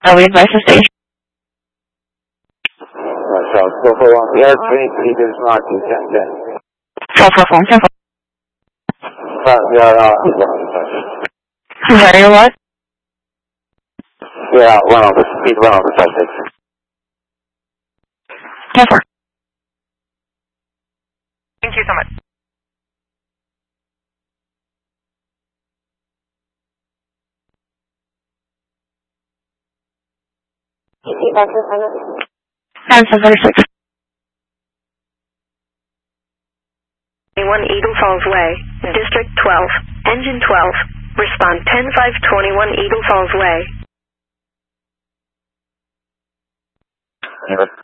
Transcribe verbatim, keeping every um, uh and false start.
Are we advised to station? So, four four one, the airspace, Peters Martin, ten ten. four four four, ten four. Uh, yeah, uh, I'm sorry, your what? yeah, one over, speed one over, five six. ten four. Thank you so much. Nine seven thirty six. twenty-one Eagle Falls Way, District twelve, Engine twelve, respond ten five twenty-one Eagle Falls Way. Yeah.